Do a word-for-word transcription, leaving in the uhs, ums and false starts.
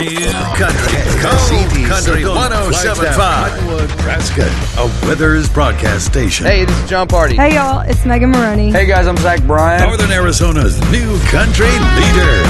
Country, Go Country one oh seven point five. Cottonwood, Nebraska, a Weathers broadcast station. Hey, this is John Party. Hey, y'all, it's Megan Maroney. Hey, guys, I'm Zach Bryan. Northern Arizona's new country leader.